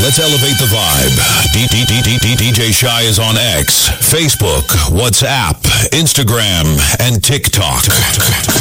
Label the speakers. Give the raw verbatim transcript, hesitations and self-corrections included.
Speaker 1: Let's elevate the vibe. D- D- D- D- D- DJ Shy is on X, Facebook, WhatsApp, Instagram, and TikTok.